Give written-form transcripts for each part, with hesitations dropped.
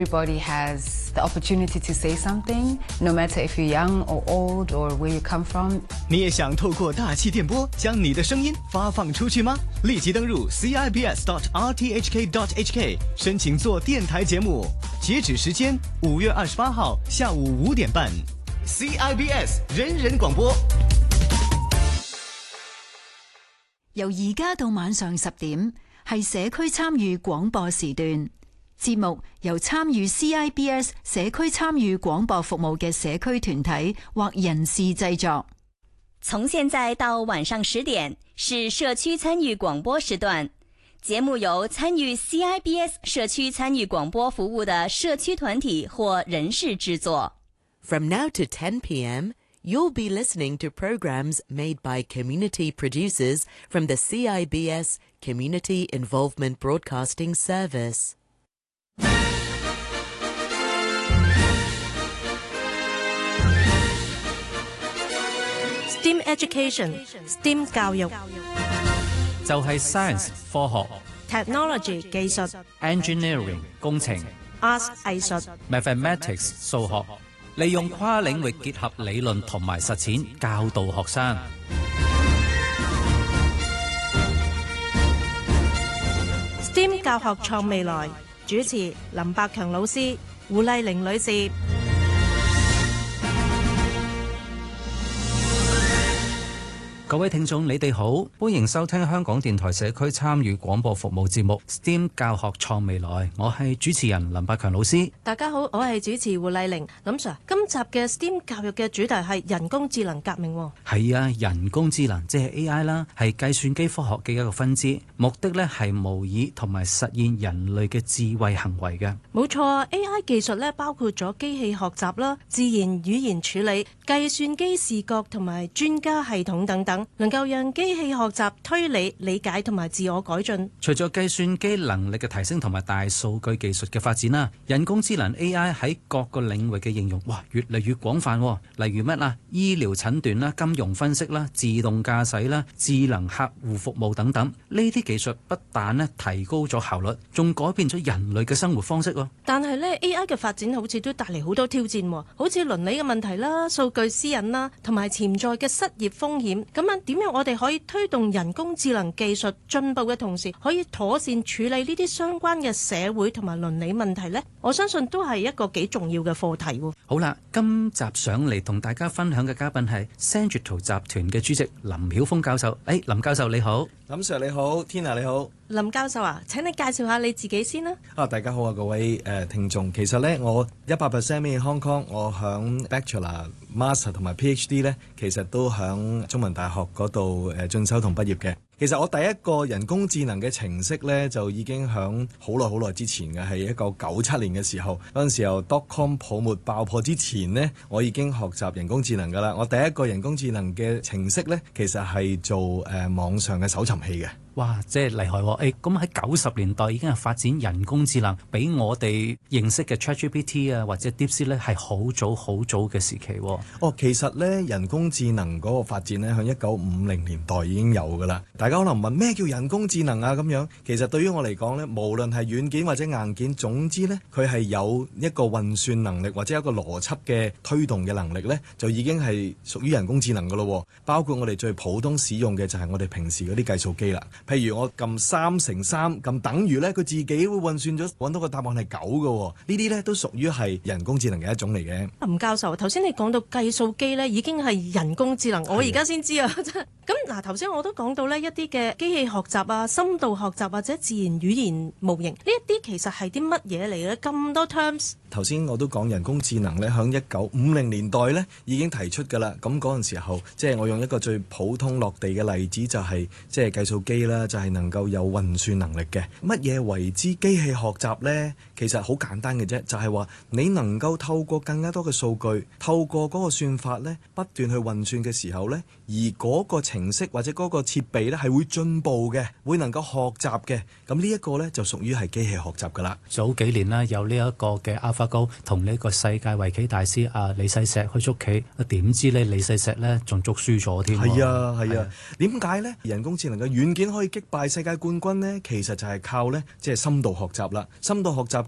Everybody has the opportunity to say something, no matter if you're young or old or where you come from. 你也想透过大气电波将你的声音发放出去吗？立即登入 cibs.rthk.hk 申请做电台节目，截止时间5月28号下午5点半。CIBS 人人廣播， 由而家到晚上10點係社區參與廣播時段。節目由參與 CIBS 社區參與廣播服務嘅社區團體或人士製作。 從現在到晚上10點是社區參與廣播時段，節目由參與 CIBS 社區參與廣播服務的社區團體或人士製作。 From now to 10 p.m., you'll be listening to programs made by community producers from the CIBS Community Involvement Broadcasting Service. STEM Education STEM 教育就係 science 科學 ，technology 技術 ，engineering 工程 ，arts 藝術 ，mathematics 數學，利用跨領域結合理論同埋實踐教導學生。 STEM 教學創未來，主持林百強老師、胡麗玲女士。 各位聽眾，你哋好，歡迎收聽香港電台社區參與廣播服務節目 STEM 教學創未來，我係主持人林百強老師。 大家好，我係主持胡麗玲。林 Sir， 今集嘅 STEM 教育嘅主題係人工智能革命。 係啊，人工智能即係 AI 啦，係計算機科學嘅一個分支，目的呢係模擬同埋實現人類嘅智慧行為嘅。 冇錯 ，AI 技術咧包括咗機器學習啦、自然語言處理、計算機視覺同埋專家系統等等。能夠讓機器學習、推理、理解同埋自我改進。 隨著計算機能力嘅提升同埋大數據技術嘅發展啦，人工智能 AI 喺各個領域嘅應用，越嚟越廣泛。例如乜啦？醫療診斷啦、金融分析啦、自動駕駛啦、智能客戶服務等等。呢啲技術不但咧提高咗效率，仲改變咗人類嘅生活方式。 但係咧 AI 嘅發展好似都帶嚟好多挑戰，好似倫理嘅問題啦、數據私隱啦，同埋潛在嘅失業風險。咁樣點樣我哋可以推動人工智能技術進步嘅同時，可以妥善處理呢啲相關嘅社會同埋倫理問題呢？我相信都係一個幾重要嘅課題。 好啦，今集上嚟同大家分享嘅嘉賓係 Centrital 集團嘅主席林曉峰教授。林教授你好。 林 Sir 你好，天啊你好。林教授啊，請你介紹下你自己先啦。 大家好啊，各位聽眾。其實呢，我100% made in Hong Kong，我響 Bachelor、Master 同埋 PhD 呢，其實都響中文大學嗰度進修同畢業嘅。其實我第一個人工智能嘅程式呢，就已經響好耐之前嘅，係1997年嘅時候。嗰陣時候 .com 泡沫爆破之前呢，我已經學習人工智能㗎啦。我第一個人工智能嘅程式呢，其實係做網上嘅搜尋器嘅。 哇，即係厲害喎！咁喺90年代已經係發展人工智能，比我哋認識嘅 ChatGPT 啊或者 DeepSeek 咧係好早嘅時期。 其實咧人工智能嗰個發展咧，喺1950年代已經有㗎啦。大家可能問咩叫人工智能啊咁樣？其實對於我嚟講咧，無論係軟件或者硬件，總之咧佢係有一個運算能力或者一個邏輯嘅推動嘅能力咧，就已經係屬於人工智能㗎咯。包括我哋最普通使用嘅就係我哋平時嗰啲計數機啦。譬如我撳3乘3咁等於咧，佢自己會運算咗揾到個答案係9嘅。呢啲咧都屬於係人工智能嘅一種嚟嘅。 林教授，頭先你講到計數機咧已經係人工智能，我而家先知啊！咁嗱，頭先我都講到呢一啲嘅機器學習啊、深度學習或者自然語言模型，呢一啲其實係啲乜嘢嚟嘅？咁多 terms。 頭先我都講人工智能咧，響1950年代咧已經提出㗎啦。咁嗰陣時候，即係我用一個最普通落地嘅例子，就係即係計數機啦，就係能夠有運算能力嘅。乜嘢為之機器學習呢？其實好簡單嘅啫，就係話你能夠透過更加多嘅數據，透過嗰個算法咧，不斷去運算嘅時候咧，而嗰個程式或者嗰個設備咧係會進步嘅，會能夠學習嘅。咁呢一個咧就屬於係機器學習㗎啦。 早幾年啦，有呢一個嘅 AlphaGo 同呢個世界圍棋大師李世石去捉棋，點知咧李世石咧仲捉輸咗添。 係啊，點解咧？人工智能嘅軟件可以擊敗世界冠軍呢？其實就係靠咧即係深度學習啦。深度學習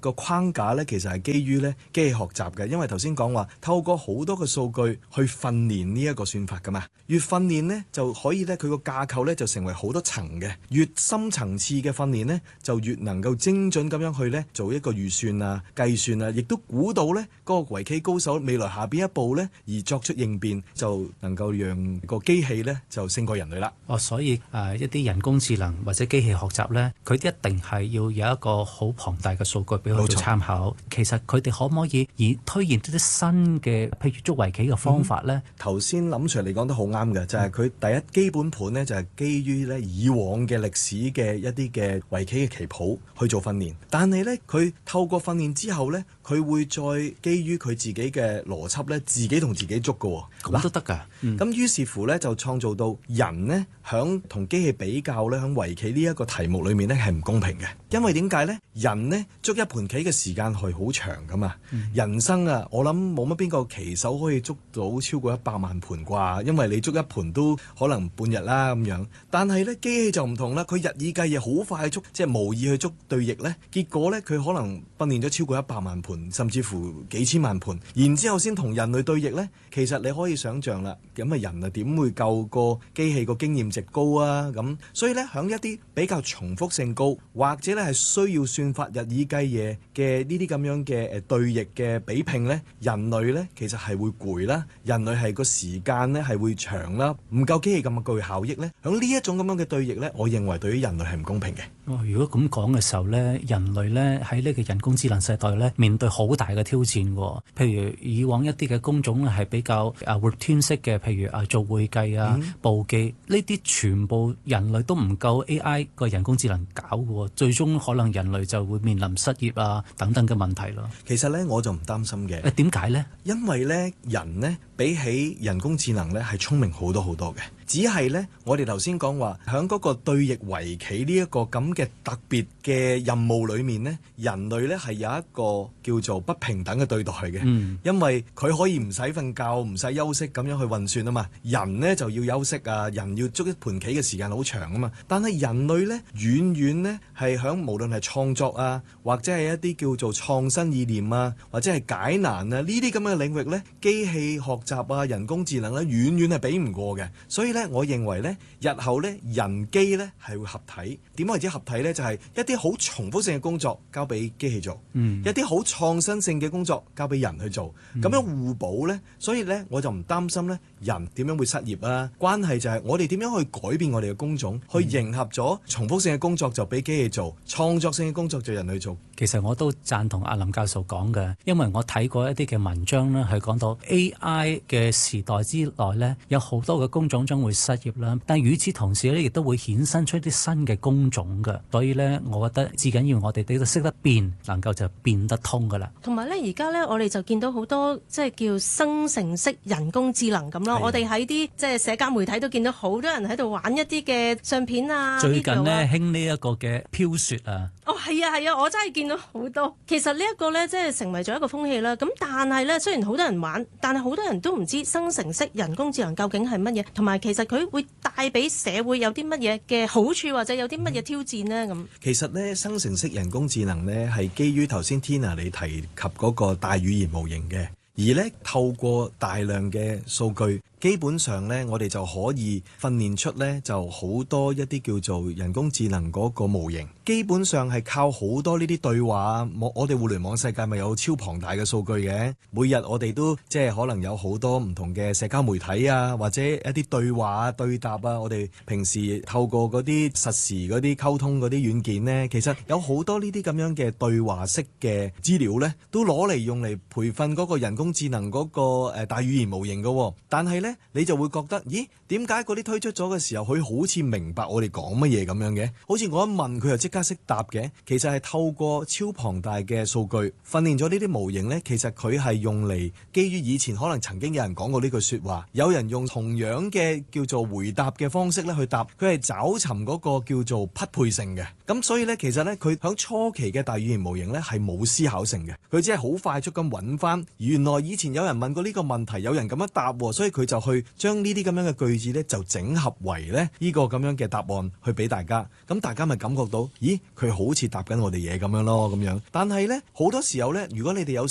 個框架咧，其實係基於咧機器學習嘅，因為頭先講話透過好多個數據去訓練呢一個算法噶嘛，越訓練呢，就可以咧佢個架構咧就成為好多層嘅，越深層次嘅訓練呢，就越能夠精準咁樣去咧做一個預算啊、計算啊，亦都估到咧嗰個圍棋高手未來下邊一步咧而作出應變，就能夠讓個機器咧就勝過人類啦。 所以一啲人工智能或者機器學習咧，佢一定係要有一個好龐大嘅數據俾佢做參考。其實佢哋可唔可以以推現一啲新嘅，譬如捉圍棋嘅方法咧？ 頭先林 Sir 你講得好啱嘅，就係佢第一基本盤咧就係基於咧以往嘅歷史嘅一啲嘅圍棋嘅棋譜去做訓練，但係咧佢透過訓練之後咧，佢會再基於佢自己嘅邏輯咧，自己同自己捉嘅。 咁都得㗎。 咁於是乎咧就創造到人呢，響同機器比較咧，響圍棋呢一個題目裏面咧係唔公平嘅。因為點解咧？人呢，捉一盤棋嘅時間係好長噶嘛。人生啊，我諗冇乜邊個棋手可以捉到超過100萬盤啩，因為你捉一盤都可能半日啦咁樣。但係咧機器就唔同啦，佢日以繼夜好快捉，即係模擬去捉對弈咧。結果咧佢可能訓練咗超過100萬盤，甚至乎幾千萬盤，然之後先同人類對弈咧。其實你可以想像啦，咁啊人啊點會夠個機器個經驗值高啊？咁所以咧響一啲比較重複性高，或者咧係需要算法日以繼夜嘅呢啲咁樣嘅對弈嘅比拼咧，人類咧其實係會攰啦，人類係個時間咧係會長啦，唔夠機器咁具效益咧。響呢一種咁樣嘅對弈咧，我認為對於人類係唔公平嘅。 如果咁講嘅時候咧，人類咧喺呢個人工智能世代咧面對好大嘅挑戰喎。譬如以往一啲嘅工種咧係比較routine式嘅，譬如做會計啊、簿記呢啲，全部人類都唔夠 AI 個人工智能搞嘅，最終可能人類就會面臨失業啊等等嘅問題咯。 其實咧我就唔擔心嘅。 點解咧？ 因為咧人呢，比起人工智能咧係聰明好多好多嘅，只係咧我哋頭先講話響嗰個對弈圍棋呢一個咁嘅特別嘅任務裏面呢，人類咧係有一個叫做不平等嘅對待嘅。因為佢可以唔使瞓覺、唔使休息咁樣去運算啊嘛，人呢就要休息啊，人要捉一盤棋嘅時間好長啊嘛。但係人類呢，遠遠呢係響無論係創作啊，或者係一啲叫做創新意念啊，或者係解難啊呢啲咁嘅領域呢，機器學習啊、人工智能呢，遠遠係比唔過嘅。所以呢，我認為呢，日後呢，人機呢係會合體。點為之合體呢？就係一啲好重複性嘅工作交俾機器做，一啲好創新性嘅工作交俾人去做，咁樣互補呢。所以呢，我就唔擔心呢人點樣會失業啊。關係就係我哋點樣去改變我哋嘅工種，去迎合咗重複性嘅工作就俾機器做，創作性嘅工作就人去做。 其實我都贊同阿林教授講嘅，因為我睇過一啲嘅文章呢，係講到 AI 嘅時代之內呢，有好多嘅工種將會失業啦。但與此同時呢，亦都會衍生出一啲新嘅工種嘅。所以呢，我覺得至緊要我哋都識得變，能夠就變得通噶啦。 同埋呢，而家呢，我哋就見到好多即係叫生成式人工智能咁咯。我哋喺啲即係社交媒體都見到好多人喺度玩一啲嘅相片啊。 最近呢，興呢一個嘅飄雪啊。 係啊，我真係見到好多。其實呢一個呢，即係成為咗一個風氣啦。咁但係呢，雖然好多人玩，但係好多人都唔知生成式人工智能究竟係乜嘢，同埋其實佢會帶俾社會有啲乜嘢嘅好處，或者有啲乜嘢挑戰呢？咁其實呢，生成式人工智能呢係基於頭先 Tina 你提及嗰個大語言模型嘅，而呢透過大量嘅數據。基本上呢，我哋就可以訓練出呢就好多一啲叫做人工智能嗰個模型。基本上係靠好多呢啲對話，我哋互聯網世界咪有超龐大嘅數據嘅。每日我哋都即係可能有好多唔同嘅社交媒體啊，或者一啲對話啊、對答啊。我哋平時透過嗰啲實時嗰啲溝通嗰啲軟件呢，其實有好多呢啲咁樣嘅對話式嘅資料呢，都攞嚟用嚟培訓嗰個人工智能嗰個大語言模型嘅。但係呢，你就會覺得，咦？點解嗰啲推出咗嘅時候，佢好似明白我哋講乜嘢咁樣嘅？好似我一問佢就即刻識答嘅。其實係透過超龐大嘅數據訓練咗呢啲模型呢。其實佢係用嚟基於以前可能曾經有人講過呢句説話，有人用同樣嘅叫做回答嘅方式咧去答，佢係找尋嗰個叫做匹配性嘅。咁所以呢，其實呢，佢響初期嘅大語言模型呢係冇思考性嘅，佢只係好快速咁揾翻原來以前有人問過呢個問題，有人咁樣答，所以佢就去將呢啲咁樣嘅句子呢，就整合為呢個咁樣嘅答案去俾大家。咁大家咪感覺到，咦，佢好似答緊我哋嘢咁樣咯，咁樣。但係呢，好多時候呢，如果你哋有